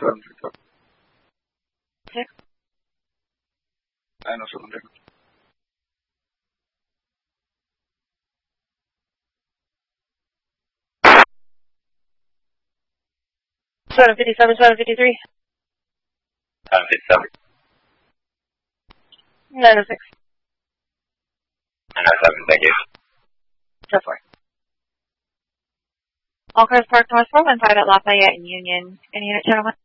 6. 907. 757, 753. 757. 906. 907, thank you. So forth. All cars parked north 415 at Lafayette and Union. Any unit, gentlemen?